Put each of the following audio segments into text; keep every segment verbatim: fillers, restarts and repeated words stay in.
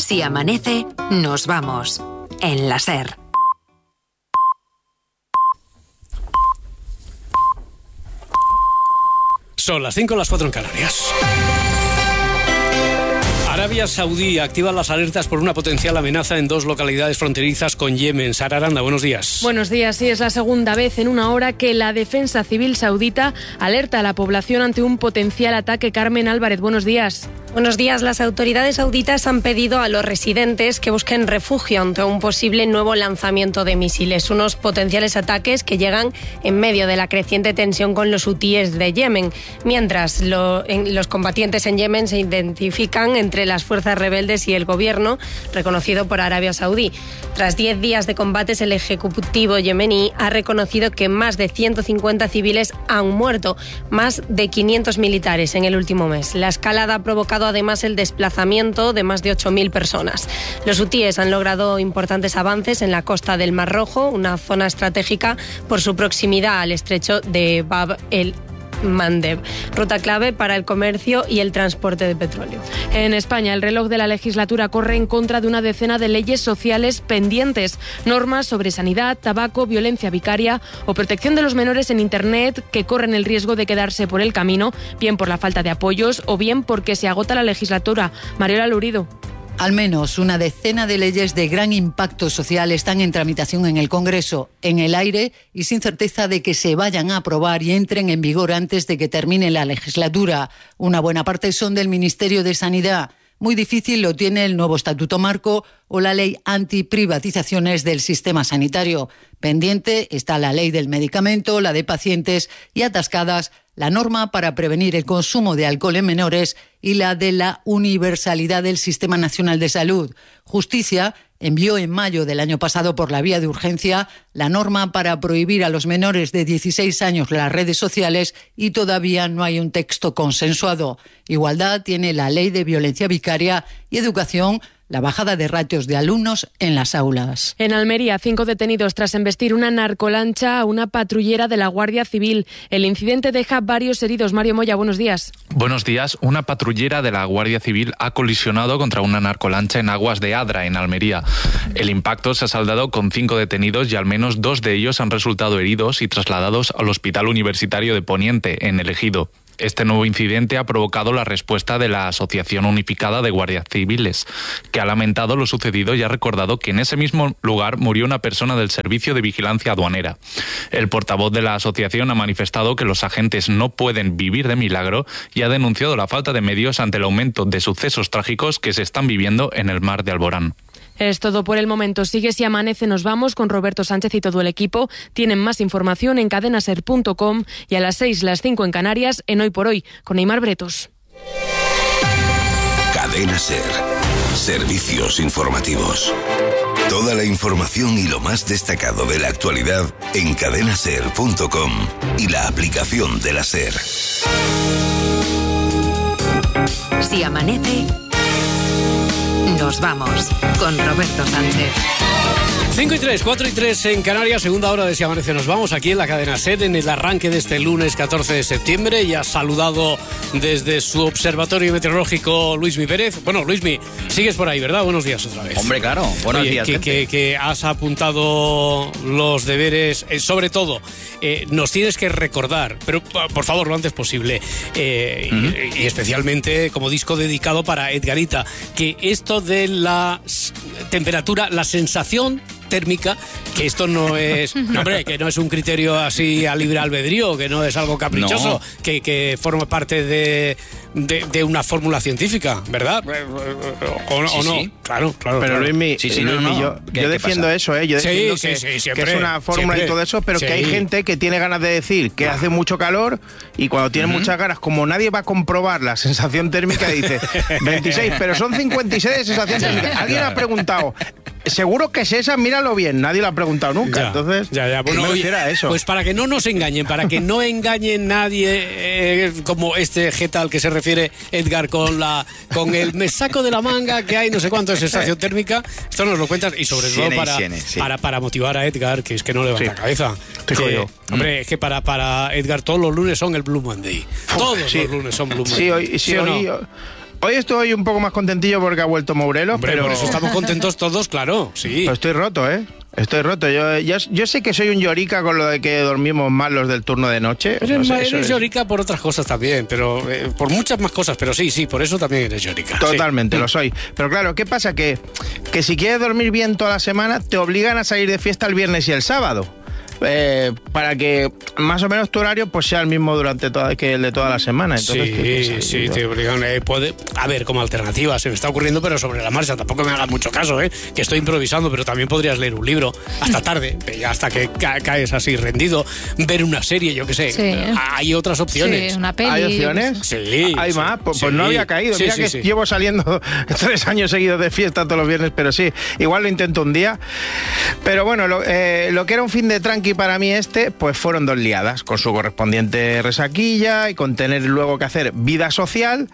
Si amanece, nos vamos. En la SER. Son las cinco, las cuatro en Canarias. Arabia Saudí activa las alertas por una potencial amenaza en dos localidades fronterizas con Yemen. Sara Aranda, buenos días. Buenos días. Sí, es la segunda vez en una hora que la defensa civil saudita alerta a la población ante un potencial ataque. Carmen Álvarez, buenos días. Buenos días. Las autoridades sauditas han pedido a los residentes que busquen refugio ante un posible nuevo lanzamiento de misiles. Unos potenciales ataques que llegan en medio de la creciente tensión con los hutíes de Yemen. Mientras lo, en, los combatientes en Yemen se identifican entre las fuerzas rebeldes y el gobierno reconocido por Arabia Saudí. Tras diez días de combates, el ejecutivo yemení ha reconocido que más de ciento cincuenta civiles han muerto, más de quinientos militares en el último mes. La escalada ha provocado además el desplazamiento de más de ocho mil personas. Los hutíes han logrado importantes avances en la costa del Mar Rojo, una zona estratégica por su proximidad al estrecho de Bab el Mandeb, ruta clave para el comercio y el transporte de petróleo. En España, el reloj de la legislatura corre en contra de una decena de leyes sociales pendientes. Normas sobre sanidad, tabaco, violencia vicaria o protección de los menores en Internet que corren el riesgo de quedarse por el camino, bien por la falta de apoyos o bien porque se agota la legislatura. Mariola Lurido. Al menos una decena de leyes de gran impacto social están en tramitación en el Congreso, en el aire y sin certeza de que se vayan a aprobar y entren en vigor antes de que termine la legislatura. Una buena parte son del Ministerio de Sanidad. Muy difícil lo tiene el nuevo Estatuto Marco o la ley antiprivatizaciones del sistema sanitario. Pendiente está la ley del medicamento, la de pacientes y atascadas la norma para prevenir el consumo de alcohol en menores y la de la universalidad del Sistema Nacional de Salud. Justicia envió en mayo del año pasado por la vía de urgencia la norma para prohibir a los menores de dieciséis años las redes sociales y todavía no hay un texto consensuado. Igualdad tiene la ley de violencia vicaria y educación la bajada de ratios de alumnos en las aulas. En Almería, cinco detenidos tras embestir una narcolancha a una patrullera de la Guardia Civil. El incidente deja varios heridos. Mario Moya, buenos días. Buenos días. Una patrullera de la Guardia Civil ha colisionado contra una narcolancha en aguas de Adra, en Almería. El impacto se ha saldado con cinco detenidos y al menos dos de ellos han resultado heridos y trasladados al Hospital Universitario de Poniente, en El Ejido. Este nuevo incidente ha provocado la respuesta de la Asociación Unificada de Guardias Civiles, que ha lamentado lo sucedido y ha recordado que en ese mismo lugar murió una persona del Servicio de Vigilancia Aduanera. El portavoz de la asociación ha manifestado que los agentes no pueden vivir de milagro y ha denunciado la falta de medios ante el aumento de sucesos trágicos que se están viviendo en el mar de Alborán. Es todo por el momento. Sigue Si Amanece, nos vamos con Roberto Sánchez y todo el equipo. Tienen más información en cadena ser punto com y a las seis, las cinco en Canarias, en Hoy por Hoy, con Neymar Bretos. Cadena Ser. Servicios informativos. Toda la información y lo más destacado de la actualidad en cadena ser punto com y la aplicación de la SER. Si amanece, nos vamos con Roberto Sánchez. cinco y tres, cuatro y tres en Canarias, segunda hora de Si Amanece. Nos vamos aquí en la cadena SER en el arranque de este lunes catorce de septiembre. Y ha saludado desde su observatorio meteorológico Luismi Pérez. Bueno, Luismi, sigues por ahí, ¿verdad? Buenos días otra vez. Hombre, claro, buenos Oye, días. Que, que, que has apuntado los deberes, eh, sobre todo, eh, nos tienes que recordar, pero por favor, lo antes posible, eh, uh-huh. y, y especialmente como disco dedicado para Edgarita, que esto de la temperatura, la sensación térmica, que esto no es, no, hombre, que no es un criterio así a libre albedrío, que no es algo caprichoso, no. que, que forma parte de, de, de una fórmula científica, ¿verdad? ¿O, o sí, no? Sí. Claro, claro. Pero claro. Luismi, sí, sí, Luismi, no, no. yo, yo defiendo pasa? eso, ¿eh? Yo defiendo sí, que, sí, sí, siempre, que es una fórmula siempre. y todo eso, pero sí. que hay gente que tiene ganas de decir que hace mucho calor y cuando tiene uh-huh. muchas ganas, como nadie va a comprobar la sensación térmica, dice veintiséis, pero son cincuenta y seis de sensación térmica. Alguien ha preguntado, seguro que es esa, míralo bien, nadie lo ha preguntado nunca, ya, entonces ya, ya. Bueno, oye, era eso. Pues para que no nos engañen, para que no engañe nadie, eh, como este jeta al que se refiere Edgar con la con el me saco de la manga que hay no sé cuánto de sensación térmica, esto nos lo cuentas y sobre todo para, siene, sí. para, para motivar a Edgar, que es que no levanta sí. la cabeza. Que, yo. Hombre, mm. es que para, para Edgar todos los lunes son el Blue Monday. Todos sí. los lunes son Blue Monday. Sí, hoy, sí, ¿Sí hoy, no? Hoy estoy un poco más contentillo porque ha vuelto Mourelo. Hombre, pero por eso estamos contentos todos, claro, sí. Pero estoy roto, ¿eh? Estoy roto. Yo, yo, yo sé que soy un llorica con lo de que dormimos mal los del turno de noche. Pero no sé, eres es... llorica por otras cosas también, pero eh, por muchas más cosas, pero sí, sí, por eso también eres llorica. Totalmente, sí. Lo soy. Pero claro, ¿qué pasa? Que, que si quieres dormir bien toda la semana, te obligan a salir de fiesta el viernes y el sábado. Eh, para que más o menos tu horario pues sea el mismo durante toda, que el de toda la semana. Entonces, sí, que, sí, sí, te obligan. Eh, puede, a ver, como alternativa, se me está ocurriendo, pero sobre la marcha, tampoco me hagas mucho caso, ¿eh? Que estoy improvisando, pero también podrías leer un libro hasta tarde, hasta que ca caes así rendido, ver una serie, yo qué sé. Sí. Hay otras opciones. Sí, una peli. ¿Hay opciones? Sí. ¿Hay sí, más? Pues, sí. pues no había caído. Sí, Mira sí, que sí. llevo saliendo tres años seguidos de fiesta todos los viernes, pero sí, igual lo intento un día. Pero bueno, lo, eh, lo que era un fin de tranqui para mí este, pues fueron dos liadas, con su correspondiente resaquilla y con tener luego que hacer vida social.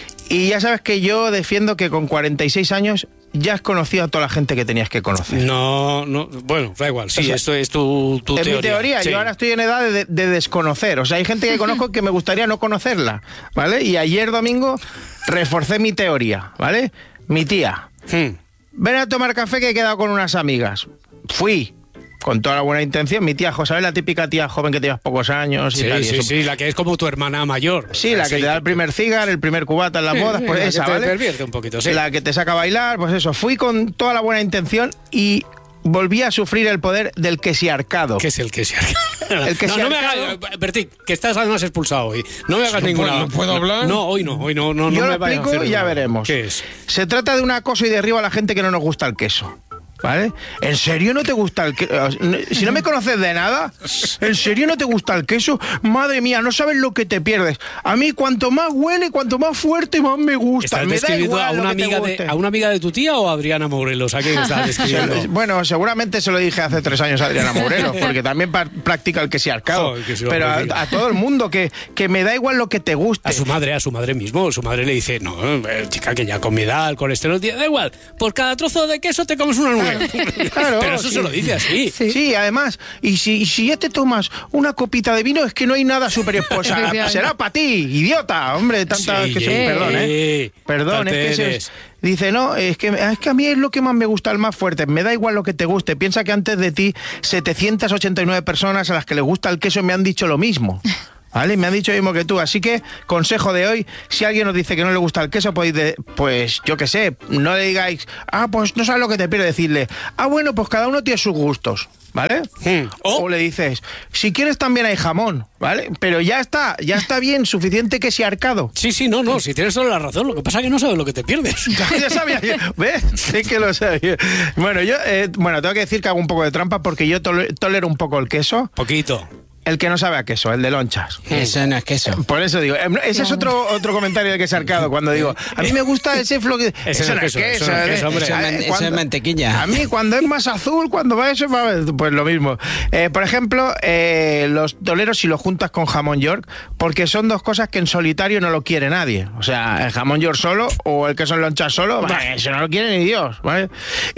Y ya sabes que yo defiendo que con cuarenta y seis años ya has conocido a toda la gente que tenías que conocer. No, no, bueno, da igual, sí, O sea, esto es tu, tu es teoría. mi teoría, sí. Yo ahora estoy en edad de, de desconocer. O sea, hay gente que conozco que me gustaría no conocerla, ¿vale? Y ayer domingo reforcé mi teoría, ¿vale? Mi tía, Hmm. ven a tomar café que he quedado con unas amigas. Fui. Con toda la buena intención, mi tía José, la típica tía joven que llevas pocos años y Sí, tal. y sí, eso. sí, la que es como tu hermana mayor. Sí, la que Sí. te da el primer cigar, el primer cubata en las bodas, pues la esa, que te ¿vale? pervierte un poquito, sí. La que te saca a bailar, pues eso. Fui con toda la buena intención y volví a sufrir el poder del quesiarcado. ¿Qué es el que se El que no, se no me arcado. hagas, Bertín, que estás además expulsado hoy. No me hagas No ninguna. puedo- ¿no puedo hablar? No, hoy no, hoy no, no, Yo no lo me vayas a explico hacer y ya ninguna. veremos. ¿Qué es? Se trata de un acoso y derribo a la gente que no nos gusta el queso. ¿Vale? ¿En serio no te gusta el queso? Si no me conoces de nada, ¿en serio no te gusta el queso? Madre mía, no sabes lo que te pierdes. A mí cuanto más huele, cuanto más fuerte, más me gusta. ¿Estás Me da describiendo igual a lo una, que te amiga de, guste. a una amiga de tu tía o a Adriana Morelos? ¿A quién estás describiendo? Bueno, seguramente se lo dije hace tres años a Adriana Morelos, porque también pa- practica el quesiarcado. Joder, que se va Pero a a, reír. a todo el mundo, que, que me da igual lo que te guste. A su madre, a su madre mismo. Su madre le dice, no, eh, chica, que ya con mi edad, el colesterol, da igual. Por cada trozo de queso te comes una nube. Claro, Pero eso sí. se lo dice así. Sí, sí, además, y si, y si ya te tomas una copita de vino, es que no hay nada superior. Pues a- Efectivamente. será para ti, idiota, hombre, tanta Sí, que se- eh, perdón, ¿eh? Perdón, es que se- eres. dice, no, es que, es que a mí es lo que más me gusta, el más fuerte. Me da igual lo que te guste. Piensa que antes de ti, setecientas ochenta y nueve personas a las que les gusta el queso me han dicho lo mismo. ¿Vale? Me han dicho lo mismo que tú. Así que, consejo de hoy, si alguien nos dice que no le gusta el queso, podéis, de, pues, yo qué sé, no le digáis, ah, pues no sabes lo que te pierde, decirle, ah, bueno, pues cada uno tiene sus gustos, ¿vale? Hmm. O, O- le dices, si quieres también hay jamón, ¿vale? Pero ya está, ya está bien, suficiente que sea arcado. Sí, sí, no, no, si tienes toda la razón. Lo que pasa es que no sabes lo que te pierdes. Ya, ya sabía, yo, ¿ves? Sí que lo sabía. Bueno, yo, eh, bueno, tengo que decir que hago un poco de trampa porque yo tole- tolero un poco el queso. Poquito. El que no sabe a queso, el de lonchas. Eso no es queso. Por eso digo, eh, ese es otro otro comentario de que se arcado cuando digo, a mí me gusta ese flo que Ese eso no es queso, eso no es ¿eh? queso, hombre. Eso es A- man- eso cuando- es mantequilla. A mí cuando es más azul, cuando va eso, va- pues lo mismo. Eh, por ejemplo, eh, los toleros si lo juntas con jamón york, porque son dos cosas que en solitario no lo quiere nadie. O sea, el jamón york solo o el queso en lonchas solo, bah, eso no lo quiere ni Dios, ¿vale?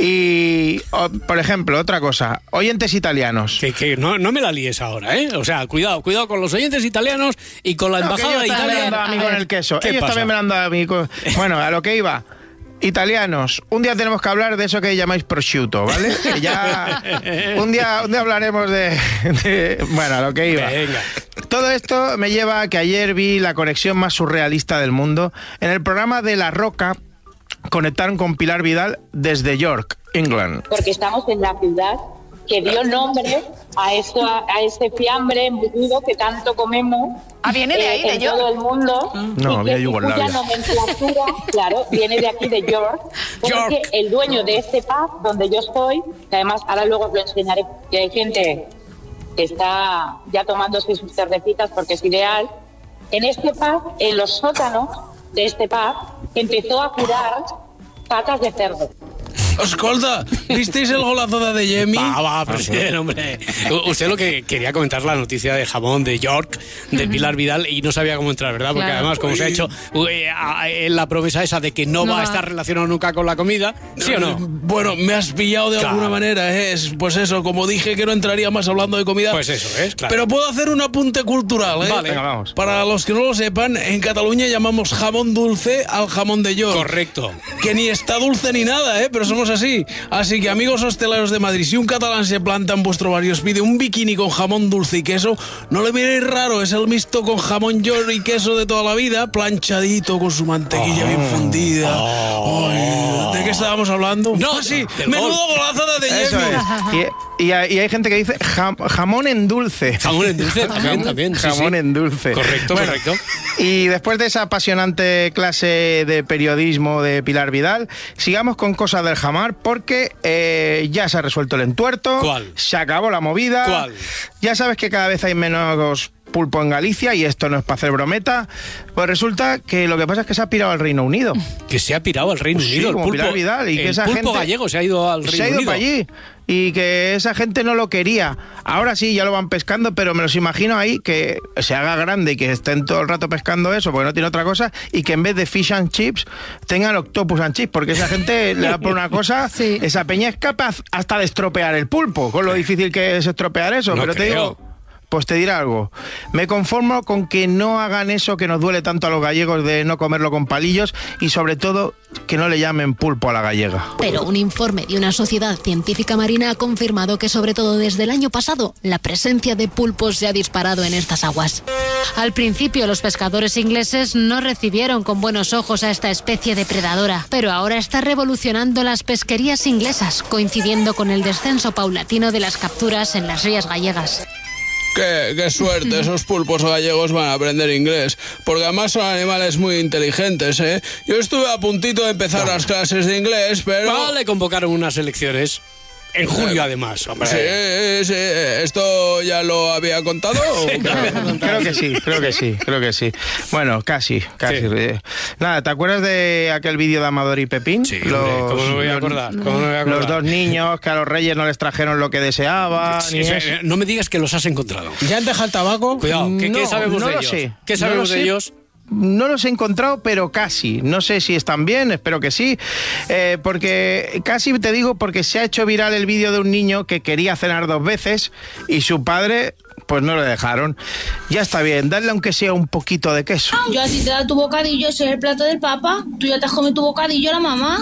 Y, o, por ejemplo, otra cosa, oyentes italianos. Que, que no, no me la líes ahora, ¿eh? O sea, cuidado, cuidado con los oyentes italianos y con la No, que embajada de ellos también me lo han dado a mí Italia. con el queso. ¿Qué Ellos pasa? también me lo han dado a mí con... Bueno, a lo que iba. Italianos, un día tenemos que hablar de eso que llamáis prosciutto, ¿vale? Que ya un día, un día hablaremos de, de- bueno, a lo que iba. Venga. Todo esto me lleva a que ayer vi la conexión más surrealista del mundo. En el programa de La Roca conectaron con Pilar Vidal desde York, England. Porque estamos en la ciudad que dio nombre a eso, a, a ese fiambre embutido que tanto comemos. Ah, viene de ahí, de en York. todo el mundo. No, y había que, Yugoslavia. cuya nomenclatura, claro, viene de aquí de York. Porque York. el dueño de este pub donde yo estoy, que además ahora luego os lo enseñaré, que hay gente que está ya tomándose sus cervecitas porque es ideal. En este pub, en los sótanos de este pub, empezó a curar patas de cerdo. Escolta, ¿visteis el golazo de Adeyemi? Va, va, presidente, hombre. Usted lo que quería comentar la noticia de jamón de York, de Pilar Vidal, y no sabía cómo entrar, ¿verdad? Porque Claro. además, como se ha hecho eh, a- en la promesa esa de que no, No va a va. estar relacionado nunca con la comida, ¿sí o no? Bueno, me has pillado de Claro. alguna manera, ¿eh? Es, pues eso, como dije que no entraría más hablando de comida. Pues eso es, claro. Pero puedo hacer un apunte cultural, ¿eh? Vale. Venga, vamos. Para los que no lo sepan, en Cataluña llamamos jamón dulce al jamón de York. Correcto. Que ni está dulce ni nada, ¿eh? Pero somos así. Así que, amigos hosteleros de Madrid, si un catalán se planta en vuestro barrio y os pide un bikini con jamón dulce y queso, no le miréis raro, es el mixto con jamón York y queso de toda la vida, planchadito con su mantequilla bien fundida. Ay, ¿de qué estábamos hablando? No, Ah, sí, del menudo gol. golazo de Eso Adeyemi. es. Y, y hay, y hay gente que dice jam- jamón en dulce. Jamón en dulce también, también. sí, Jamón sí. en dulce. Correcto, Bueno, correcto. Y después de esa apasionante clase de periodismo de Pilar Vidal, sigamos con cosas del jamar, porque eh, ya se ha resuelto el entuerto. ¿Cuál? Se acabó la movida. ¿Cuál? Ya sabes que cada vez hay menos pulpo en Galicia, y esto no es para hacer brometa. Pues resulta que lo que pasa es que se ha pirado al Reino Unido. Que se ha pirado al Reino Pues sí, Unido. como el pulpo, Pilar Vidal, y que el esa pulpo gente- gallego se ha ido al Reino Se ha ido Unido. para allí. Y que esa gente no lo quería. Ahora sí, ya lo van pescando, pero me los imagino ahí que se haga grande y que estén todo el rato pescando eso, porque no tiene otra cosa, y que en vez de fish and chips tengan octopus and chips, porque esa gente le da por una cosa, Sí. esa peña es capaz hasta de estropear el pulpo, con lo difícil que es estropear eso. No pero te creo. digo, pues te diré algo. Me conformo con que no hagan eso que nos duele tanto a los gallegos de no comerlo con palillos, y sobre todo que no le llamen pulpo a la gallega. Pero un informe de una sociedad científica marina ha confirmado que, sobre todo desde el año pasado, la presencia de pulpos se ha disparado en estas aguas. Al principio, los pescadores ingleses no recibieron con buenos ojos a esta especie depredadora, pero ahora está revolucionando las pesquerías inglesas, coincidiendo con el descenso paulatino de las capturas en las rías gallegas. Qué, qué suerte, esos pulpos gallegos van a aprender inglés, porque además son animales muy inteligentes, ¿eh? Yo estuve a puntito de empezar las clases de inglés, pero... No, le convocaron unas elecciones. En julio, además, hombre. Sí, sí, ¿esto ya lo había contado? o qué? Creo que sí, creo que sí, creo que sí. Bueno, casi, casi. Sí. Nada, ¿te acuerdas de aquel vídeo de Amador y Pepín? Sí, hombre, ¿cómo no me voy a acordar? ¿Cómo no me voy a acordar? Los dos niños que a los reyes no les trajeron lo que deseaban. Sí, y sí, eso. no me digas que los has encontrado. ¿Ya han dejado el tabaco? Cuidado, ¿qué, qué No, sabemos no de lo ellos? sé. ¿Qué No sabemos lo de sé. ellos? No los he encontrado, pero casi. No sé si están bien, espero que sí. Eh, porque casi te digo, porque se ha hecho viral el vídeo de un niño que quería cenar dos veces y su padre, pues no le dejaron. Ya está bien, darle aunque sea un poquito de queso. Yo a ti te da tu bocadillo, ese es el plato del papá. Tú ya te has comido tu bocadillo, la mamá.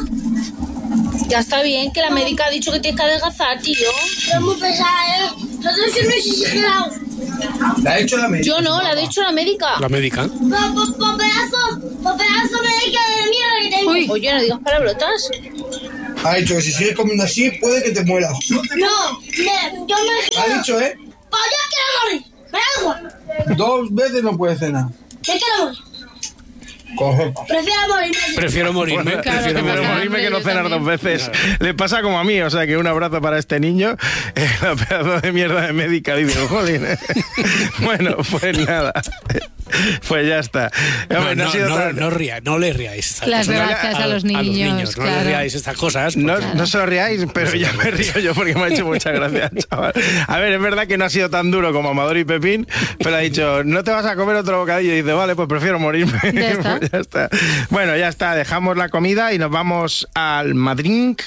Ya está bien, que la médica ha dicho que tienes que adelgazar, tío. Es muy pesada, ¿eh? Nosotros siempre hemos exagerado. ¿La ha hecho la médica? Yo no, la ha dicho la médica. La médica. Por pedazo, por pedazo médica de mierda que tengo. Uy, oye, no digas palabrotas. Ha dicho que si sigues comiendo así, puede que te mueras. No, me, yo me... Ha dicho, ¿eh? Pues yo quiero morir. Me da igual. Dos veces no puedes cenar. Yo quiero morir. Coge. Prefiero morirme. Prefiero morirme. Bueno, prefiero prefiero morirme. morirme que no Yo cenar también. dos veces. Le pasa como a mí, o sea que un abrazo para este niño. Eh, la pedazo de mierda de médica, dice, jolín. Bueno, pues nada. Pues ya está. No, Hombre, no no, ha sido no, tan- no ría- no le riáis estas Las cosas. gracias a los niños, No le claro. riáis estas cosas. No, porque- no se lo riáis, pero ya me río yo porque me ha hecho mucha gracia, chaval. A ver, es verdad que no ha sido tan duro como Amador y Pepín, pero ha dicho, no te vas a comer otro bocadillo. Y dice, vale, pues prefiero morirme. Ya está. Pues ya está. Bueno, ya está, dejamos la comida y nos vamos al Madrid.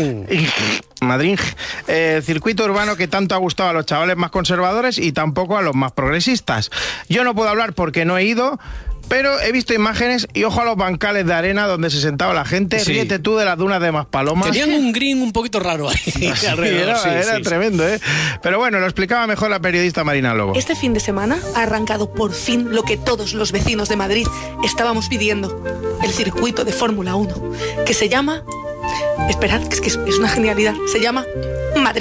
Madrid, eh, circuito urbano que tanto ha gustado a los chavales más conservadores y tampoco a los más progresistas. Yo no puedo hablar porque no he ido, pero he visto imágenes y ojo a los bancales de arena donde se sentaba la gente. Sí. Ríete tú de las dunas de Maspalomas. Tenían un green un poquito raro ahí Sí, alrededor. era sí, era sí, tremendo, ¿eh? Pero bueno, lo explicaba mejor la periodista Marina Lobo. Este fin de semana ha arrancado por fin lo que todos los vecinos de Madrid estábamos pidiendo, el circuito de Fórmula uno, que se llama... Esperad, que es que es es una genialidad. Se llama Madrid.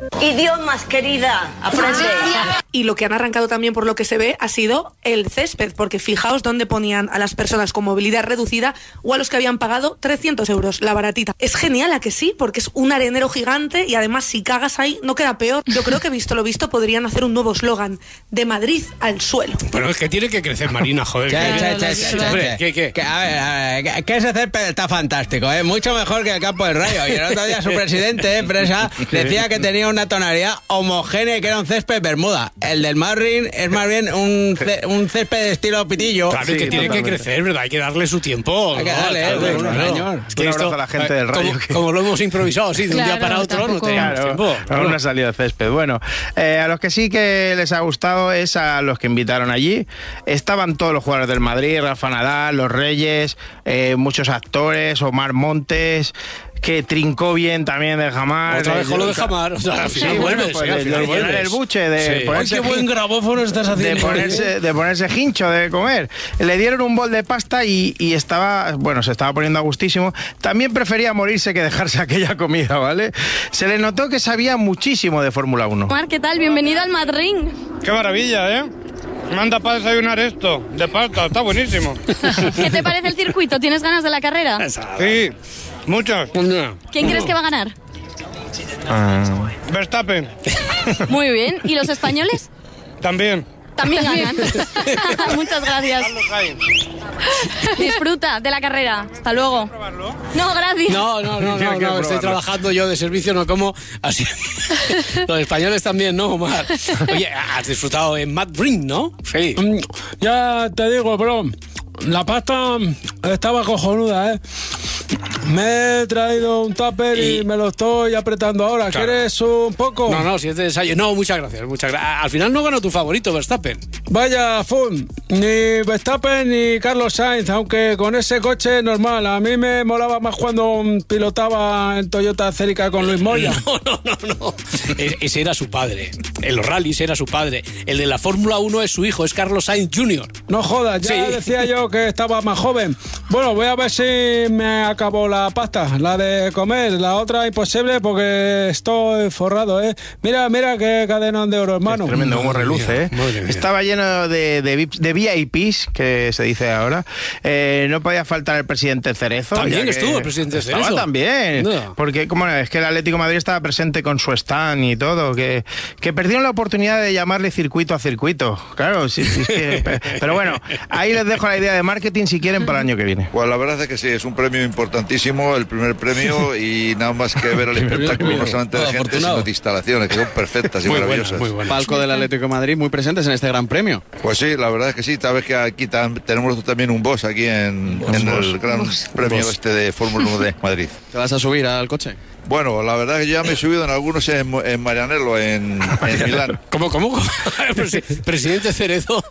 Idiomas, querida, aprende. Y lo que han arrancado también, por lo que se ve, ha sido el césped, porque fijaos dónde ponían a las personas con movilidad reducida o a los que habían pagado trescientos euros, la baratita. Es genial, ¿a que sí? Porque es un arenero gigante y además si cagas ahí no queda peor. Yo creo que visto lo visto podrían hacer un nuevo eslogan: de Madrid al suelo. Bueno, es que tiene que crecer, Marina, joder. Che, que- che, che, che, Hombre, che. ¿qué, qué? Que, a ver, a ver, que- que ese césped está fantástico, ¿eh? Mucho mejor que el campo del Rayo. Y el otro día su presidente de empresa decía que tenía una tonalidad homogénea y que era un césped bermuda. El del Marrin es más bien un, ce- un césped de estilo pitillo. Claro, que tiene que crecer, ¿verdad? Hay que darle su tiempo. Hay que ¿no? darle, Claro, eh, claro. señor. Es que Un esto, abrazo a la gente del Rayo. Como, como lo hemos improvisado así, de un día Claro, para otro, tampoco- no teníamos Claro, tiempo. aún no ha salido de césped. Bueno, eh, a los que sí que les ha gustado es a los que invitaron allí. Estaban todos los jugadores del Madrid, Rafa Nadal, los Reyes, eh, muchos actores, Omar Montes, que trincó bien también de Jamar. Otra vez con lo de Jamar. O sea, al Sí, final bueno, vuelves, pues sí, al de- final de llenar vuelves. el buche, de Sí. Ay, ponerse qué buen hin- grabófono estás de haciendo. ponerse, de ponerse hincho de comer. Le dieron un bol de pasta y, y estaba, bueno, se estaba poniendo a gustísimo. También prefería morirse que dejarse aquella comida, ¿vale? Se le notó que sabía muchísimo de Fórmula uno. Omar, ¿qué tal? Bienvenido al Madrid. Qué maravilla, ¿eh? Manda para desayunar esto, de pasta, está buenísimo. ¿Qué te parece el circuito? ¿Tienes ganas de la carrera? Sí, muchos. ¿Quién crees que va a ganar? Verstappen. Muy bien. ¿Y los españoles? También. También ganan. Muchas gracias. Disfruta de la carrera. Hasta luego. No, gracias. No, no, no, no, no, estoy trabajando yo de servicio, no como así. Los españoles también, ¿no, Omar? Oye, has disfrutado en Madrid, ¿no? Sí. Mm, Ya te digo, bro, la pasta estaba cojonuda, ¿eh? Me he traído un tupper y, me lo estoy apretando ahora. Claro. ¿Quieres un poco? No, no, si es de ensayo. No, muchas gracias, muchas gracias. Al final no ganó tu favorito, Verstappen. Vaya, Fun, ni Verstappen ni Carlos Sainz, aunque con ese coche normal. A mí me molaba más cuando pilotaba en Toyota Celica con Luis Moya. No, no, no, no. E- ese era su padre. En los rallies era su padre. El de la Fórmula uno es su hijo, es Carlos Sainz junior No jodas, ya Sí. decía yo que estaba más joven. Bueno, voy a ver si me acabó la pasta, la de comer. La otra imposible porque estoy forrado, ¿eh? Mira, mira qué cadenón de oro, hermano. Tremendo, como reluce, ¿eh? Estaba lleno de, de, V I Ps, de V I Ps, que se dice ahora. Eh, no podía faltar el presidente Cerezo. También ya que estuvo el presidente estaba Cerezo. también. No. Porque, como es que el Atlético de Madrid estaba presente con su stand y todo. Que, que perdieron la oportunidad de llamarle circuito a circuito. Claro, sí, sí, es que- pe- pero bueno, ahí les dejo la idea de marketing si quieren para el año que viene. Pues la verdad es que sí, es un premio importantísimo, el primer premio, y nada más que ver el espectáculo, no solamente de gente, sino de instalaciones, que son perfectas y Muy maravillosas. buenas, muy buenas. Palco del Atlético de Madrid, muy presentes en este gran premio. Pues sí, la verdad es que sí, sabes que aquí tam- tenemos nosotros también un boss aquí en, en el gran premio Boss. este de Fórmula uno de Madrid. ¿Te vas a subir al coche? Bueno, la verdad es que ya me he subido en algunos en, en Marianello, en, en Milán. ¿Cómo, cómo? cómo? Presi- Presidente Cerezo,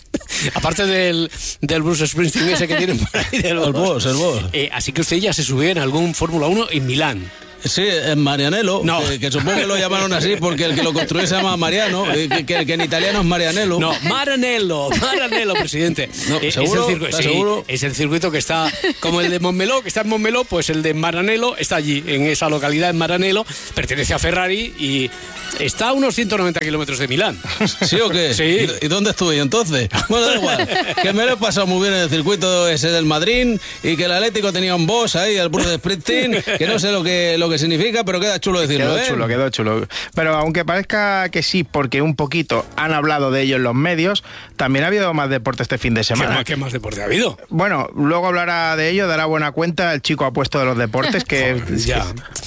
aparte del, del Bruce Springsteen ese que tienen por ahí. Del El boss, el boss. Eh, así que usted ya se subió en algún Fórmula uno en Milán. Sí, en Marianello, No. que, que supongo que lo llamaron así porque el que lo construyó se llama Mariano, eh, que, que- que en italiano es Marianello. No, Maranello, Maranello, presidente. No, Eh, ¿seguro? Es el, circuito, ¿Estás sí, seguro? es el circuito que está, como el de Montmeló, que está en Montmeló, pues el de Maranello está allí, en esa localidad, en Maranello, pertenece a Ferrari y está a unos ciento noventa kilómetros de Milán. ¿Sí o qué? Sí. ¿Y, y dónde estuve entonces? Bueno, da igual. Que me lo he pasado muy bien en el circuito ese del Madrid y que el Atlético tenía un boss ahí, el Bruce Springsteen, que no sé lo que, lo que significa, pero queda chulo decirlo, Quedó ¿eh? chulo, quedó chulo. Pero aunque parezca que sí, porque un poquito han hablado de ello en los medios, también ha habido más deporte este fin de ¿Qué semana. más, qué más deporte ha habido? Bueno, luego hablará de ello, dará buena cuenta el chico apuesto de los deportes que... Ya.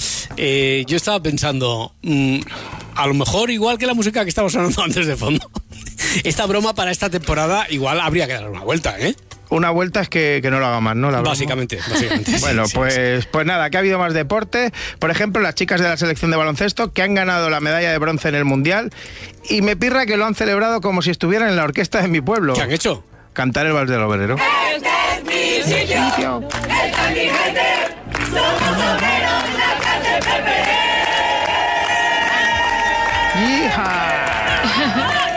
Eh, yo estaba pensando, mm, a lo mejor igual que la música que estaba sonando antes de fondo, esta broma para esta temporada igual habría que dar una vuelta, ¿eh? Una vuelta es que, que no lo haga más, ¿no? La broma. Básicamente, básicamente. Bueno, Sí, pues, sí, sí. pues nada, que ha habido más deporte. Por ejemplo, las chicas de la selección de baloncesto que han ganado la medalla de bronce en el Mundial y me pirra que lo han celebrado como si estuvieran en la orquesta de mi pueblo. ¿Qué han hecho? Cantar el vals del obrero. Este es mi sitio, esta es mi gente, somos obreros de la clase Pepe. ¡Hija!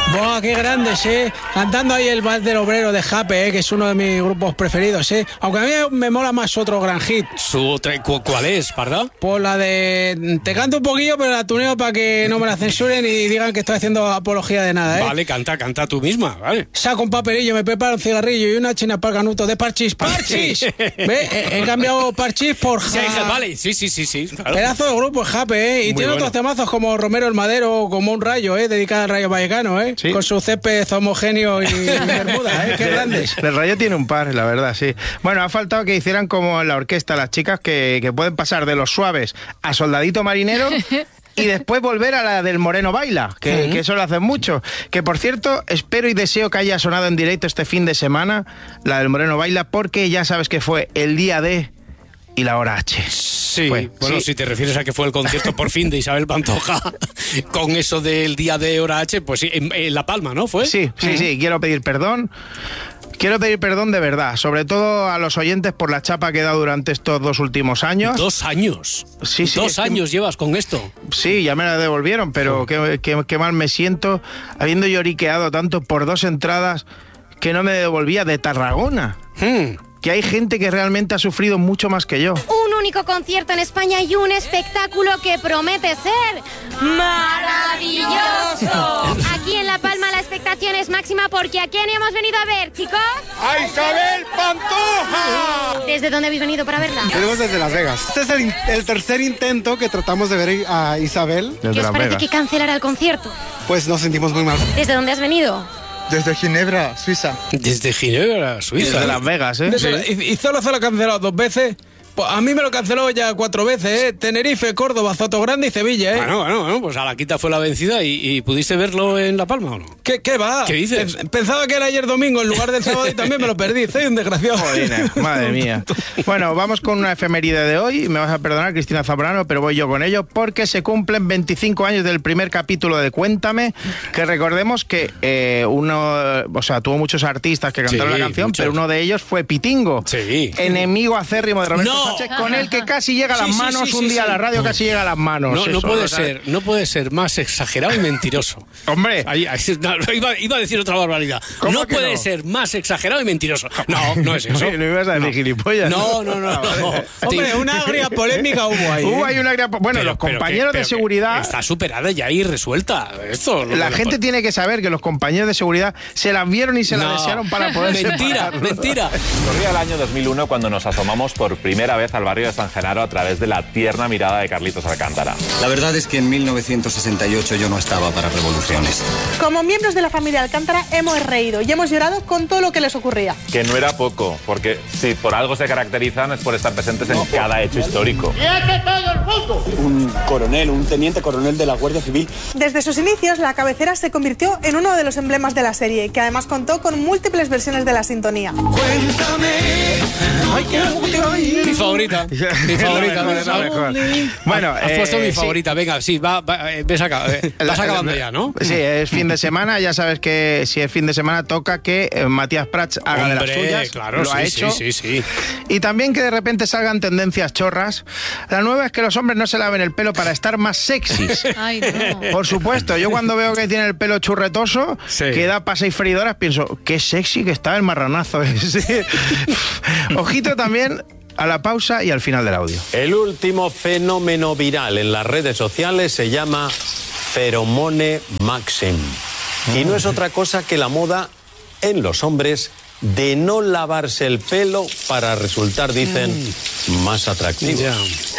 ¡Buah, qué grandes, eh! Cantando ahí el Vals del Obrero de Jape, eh, que es uno de mis grupos preferidos, eh. Aunque a mí me mola más otro gran hit. ¿Su otra, cu ¿Cuál es, verdad? Pues la de... Te canto un poquillo, pero la tuneo para que no me la censuren y digan que estoy haciendo apología de nada, eh. Vale, canta, canta tú misma, vale. Saco un papelillo, me preparo un cigarrillo y una china para el canuto de Parchís. ¡Parchís! ¿Ve? He, he cambiado Parchís por Ja... Sí, vale, sí, sí, sí, sí. Claro. Pedazo de grupo, Jape, eh. Y Muy tiene bueno. otros temazos como Romero el Madero, como Un Rayo, eh, dedicado al Rayo Vallecano, eh. ¿Sí? Con su césped homogéneo y Bermuda, ¿eh? Qué grandes. El Rayo tiene un par, la verdad, sí. Bueno, ha faltado que hicieran como en la orquesta las chicas que, que pueden pasar de los suaves a Soldadito Marinero y después volver a la del Moreno Baila, que, uh-huh. que eso lo hacen mucho. Que, por cierto, espero y deseo que haya sonado en directo este fin de semana la del Moreno Baila, porque ya sabes que fue el día D y la hora H. Sí, fue, bueno, sí. si te refieres a que fue el concierto por fin de Isabel Pantoja con eso del día de hora H, pues sí, en, en La Palma, ¿no? ¿Fue? Sí, sí, uh-huh. sí, quiero pedir perdón. Quiero pedir perdón de verdad, sobre todo a los oyentes por la chapa que he dado durante estos dos últimos años. ¿Dos años? Sí, sí. ¿Dos años que... llevas con esto? Sí, ya me la devolvieron, pero oh. qué, qué, qué mal me siento habiendo lloriqueado tanto por dos entradas que no me devolvía de Tarragona. Hmm. Que hay gente que realmente ha sufrido mucho más que yo. Un único concierto en España y un espectáculo que promete ser maravilloso. Aquí en La Palma la expectación es máxima porque ¿a quién hemos venido a ver, chicos? ¡A Isabel Pantoja! ¿Desde dónde habéis venido para verla? Venimos desde Las Vegas. Este es el, el tercer intento que tratamos de ver a Isabel. ¿Qué os parece que cancelará el concierto? Pues nos sentimos muy mal. ¿Desde dónde has venido? Desde Ginebra, Suiza. Desde Ginebra, Suiza. Desde Las Vegas, ¿eh? Sí. Y, y solo se lo ha cancelado dos veces. Pues a mí me lo canceló ya cuatro veces, ¿eh? Tenerife, Córdoba, Sotogrande y Sevilla, ¿eh? Bueno, bueno, bueno, pues a la quita fue la vencida y, y ¿pudiste verlo en La Palma o no? ¿Qué, qué va? ¿Qué dices? Pensaba que era ayer domingo en lugar del sábado y también me lo perdí. Soy un desgraciado. Joder, madre mía. Bueno, vamos con una efeméride de hoy. Me vas a perdonar, Cristina Zambrano, pero voy yo con ello porque se cumplen veinticinco años del primer capítulo de Cuéntame, que recordemos que eh, uno, o sea, tuvo muchos artistas que cantaron sí, la canción, muchos. Pero uno de ellos fue Pitingo. Sí. Enemigo acérrimo de Roberto no. Sánchez, con el que casi llega a las sí, manos, sí, sí, un día sí, a la radio sí. casi llega a las manos. No, eso, no puede ¿no? ser, no puede ser más exagerado y mentiroso. Hombre. Ahí, ahí, no, iba, iba a decir otra barbaridad. No puede no? ser más exagerado y mentiroso. No, no es eso. No, no ibas a decir no. gilipollas. No, no, no. no, no. Hombre, una agria polémica hubo ahí. Hubo ahí una agria... Bueno, pero, los compañeros pero que, de seguridad... Está superada ya y resuelta. Esto, la no, gente no, tiene que saber que los compañeros de seguridad se las vieron y se no. las desearon para poder Mentira, separarlo. mentira. Corría el año dos mil uno cuando nos asomamos por primera vez al barrio de San Genaro a través de la tierna mirada de Carlitos Alcántara. La verdad es que en mil novecientos sesenta y ocho yo no estaba para revoluciones. Como miembros de la familia Alcántara hemos reído y hemos llorado con todo lo que les ocurría. Que no era poco, porque si por algo se caracterizan es por estar presentes en cada hecho histórico. Un coronel, un teniente coronel de la Guardia Civil. Desde sus inicios, la cabecera se convirtió en uno de los emblemas de la serie, que además contó con múltiples versiones de la sintonía. Cuéntame. Ay, qué mi favorita. Mi favorita. Bueno, has eh, puesto mi sí. favorita. Venga, sí, va, va, ves acá, eh, vas acabando ya, ¿no? Sí, es fin de semana. Ya sabes que si es fin de semana toca que eh, Matías Prats haga Hombre, de las suyas. Claro, lo sí, ha hecho. Sí, sí, sí. Y también que de repente salgan tendencias chorras. La nueva es que los hombres no se laven el pelo para estar más sexys. Ay, no. Por supuesto, yo cuando veo que tiene el pelo churretoso, sí. que da para seis freidoras, pienso, qué sexy que está el marranazo ese. Ojito también a la pausa y al final del audio. El último fenómeno viral en las redes sociales se llama Feromone Maxim. Y no es otra cosa que la moda en los hombres de no lavarse el pelo para resultar, dicen, mm. más atractivos. Yeah.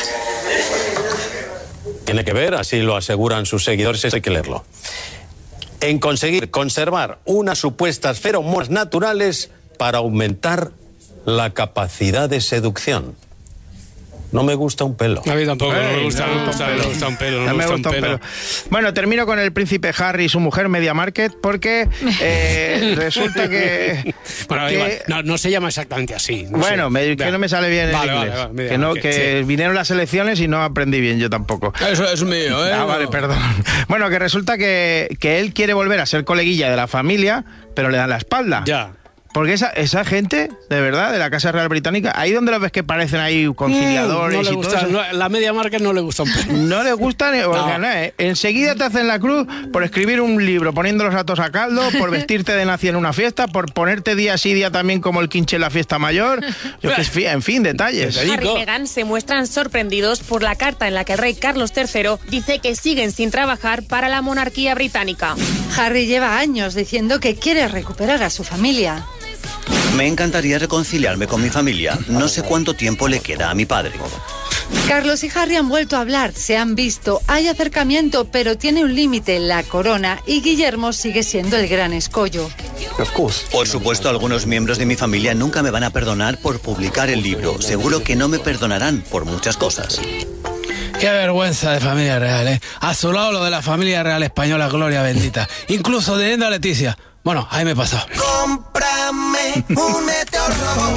Tiene que ver, así lo aseguran sus seguidores, hay que leerlo. En conseguir conservar unas supuestas feromonas naturales para aumentar la capacidad de seducción. No me gusta un pelo. A mí tampoco, Ey, no me gusta, no, no, me gusta, no me gusta un pelo. No, no me gusta un pelo. pelo. Bueno, termino con el príncipe Harry y su mujer Media Market, porque eh, resulta que... Bueno, que igual, no, no se llama exactamente así. No bueno, sé. me, que no me sale bien vale, el inglés. Vale, vale, que no, okay, que sí. vinieron las elecciones y no aprendí bien yo tampoco. Eso es mío, ¿eh? Ah, vale, perdón. Bueno, que resulta que, que él quiere volver a ser coleguilla de la familia, pero le dan la espalda. Ya. Porque esa, esa gente, de verdad, de la Casa Real Británica, ahí donde los ves que parecen ahí conciliadores mm, no le y gusta, todo eso. No, la media marca no le gusta un poco. No les gusta ni no. no, ¿eh? Enseguida te hacen la cruz por escribir un libro, poniendo los datos a caldo, por vestirte de nazi en una fiesta, por ponerte día sí día también como el quinche en la fiesta mayor. Yo que, en fin, detalles. Harry y Meghan se muestran sorprendidos por la carta en la que el rey Carlos tercero dice que siguen sin trabajar para la monarquía británica. Harry lleva años diciendo que quiere recuperar a su familia. Me encantaría reconciliarme con mi familia. No sé cuánto tiempo le queda a mi padre. Carlos y Harry han vuelto a hablar, se han visto, hay acercamiento, pero tiene un límite, la corona, y Guillermo sigue siendo el gran escollo. Por supuesto, algunos miembros de mi familia nunca me van a perdonar por publicar el libro. Seguro que no me perdonarán por muchas cosas. Qué vergüenza de familia real, ¿eh? A su lado lo de la familia real española, gloria bendita. Incluso teniendo a Leticia. Bueno, ahí me pasó. Cómprame un meteorólogo.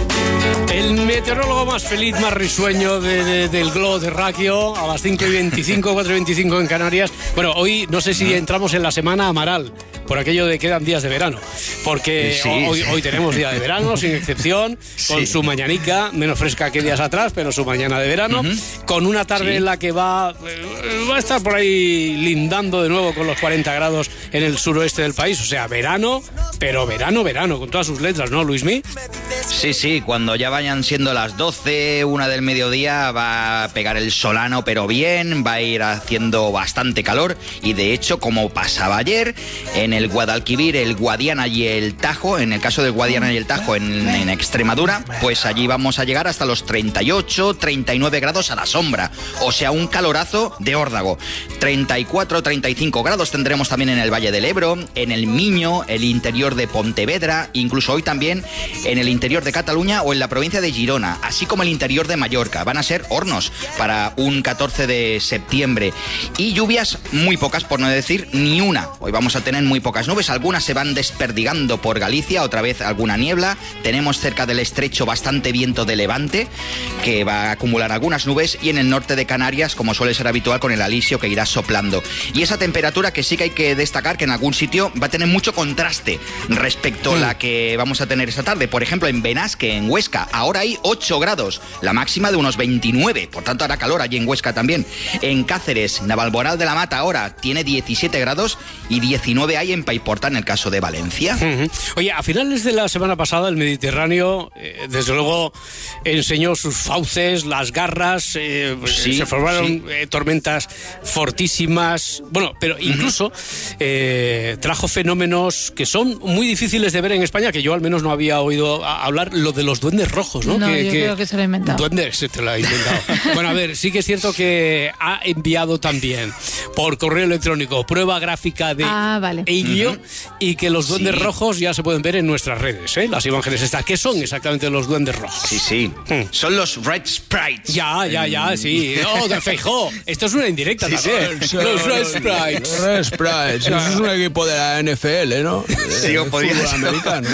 El meteorólogo más feliz, más risueño de, de, del globo terráqueo, a las cinco y veinticinco, cuatro y veinticinco en Canarias. Bueno, hoy no sé si entramos en la semana Amaral, por aquello de quedan días de verano, porque sí, hoy, sí. hoy tenemos día de verano, sin excepción, con sí. su mañanica, menos fresca que días atrás, pero su mañana de verano, uh-huh. con una tarde sí. en la que va, eh, va a estar por ahí lindando de nuevo con los cuarenta grados en el suroeste del país, o sea, verano, pero verano, verano, con todas sus letras, ¿no, Luismi? Sí, sí, cuando ya vayan siendo las doce, una del mediodía, va a pegar el solano, pero bien, va a ir haciendo bastante calor, y de hecho, como pasaba ayer, en el Guadalquivir, el Guadiana y el Tajo, en el caso del Guadiana y el Tajo en, en Extremadura, pues allí vamos a llegar hasta los treinta y ocho, treinta y nueve grados a la sombra, o sea, un calorazo de órdago. treinta y cuatro, treinta y cinco grados tendremos también en el Valle del Ebro, en el Miño, el interior de Pontevedra, incluso hoy también en el interior de Cataluña o en la provincia de Girona, así como el interior de Mallorca. Van a ser hornos para un catorce de septiembre. Y lluvias muy pocas, por no decir ni una. Hoy vamos a tener muy pocas nubes, algunas se van desperdigando por Galicia, otra vez alguna niebla. Tenemos cerca del estrecho bastante viento de levante, que va a acumular algunas nubes, y en el norte de Canarias, como suele ser habitual, con el alisio que irá soplando. Y esa temperatura que sí que hay que destacar que en algún sitio va a tener mucho contraste respecto a la que vamos a tener esta tarde. Por ejemplo, en Benasque, en Huesca, ahora hay ocho grados, la máxima de unos veintinueve, por tanto hará calor allí en Huesca también. En Cáceres, Navalmoral de la Mata ahora tiene diecisiete grados y diecinueve hay en Paiporta, en el caso de Valencia. Uh-huh. Oye, a finales de la semana pasada el Mediterráneo, eh, desde luego, enseñó sus fauces, las garras, eh, sí, se formaron sí. eh, tormentas fortísimas, bueno, pero incluso uh-huh. eh, trajo fenómenos que son muy difíciles de ver en España, que yo al menos no había oído hablar, lo de los duendes rojos, ¿no? No, que, yo que, creo que se lo ha inventado. Duendes, se te lo ha inventado. Bueno, a ver, sí que es cierto que ha enviado también por correo electrónico prueba gráfica de ah, vale. ello, uh-huh. y que los duendes sí. rojos ya se pueden ver en nuestras redes, ¿eh? Las imágenes estas. ¿Qué son exactamente los duendes rojos? Sí, sí. Hmm. Son los Red Sprites. Ya, ya, ya, sí. Oh, de Feijó. Esto es una indirecta sí, también. Sí, los Red Sprites. Los Red Sprites. Eso es un equipo de la N F L, ¿no? Sí, o podría ser americano.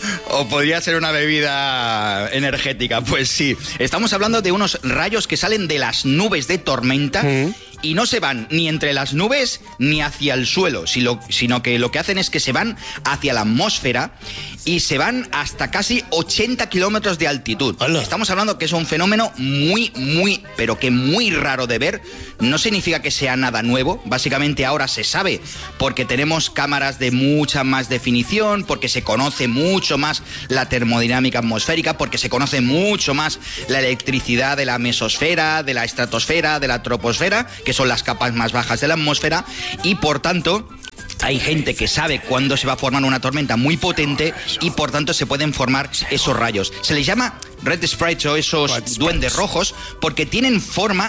O podría ser una bebida energética. Pues sí. Estamos hablando de unos rayos que salen de las nubes de tormenta. ¿Mm? Y no se van ni entre las nubes ni hacia el suelo, sino que lo que hacen es que se van hacia la atmósfera y se van hasta casi ochenta kilómetros de altitud. Hola. Estamos hablando que es un fenómeno muy, muy, pero que muy raro de ver. No significa que sea nada nuevo. Básicamente ahora se sabe porque tenemos cámaras de mucha más definición, porque se conoce mucho más la termodinámica atmosférica, porque se conoce mucho más la electricidad de la mesosfera, de la estratosfera, de la troposfera, que son las capas más bajas de la atmósfera, y por tanto hay gente que sabe cuándo se va a formar una tormenta muy potente y por tanto se pueden formar esos rayos. Se les llama Red Sprites o esos duendes rojos porque tienen forma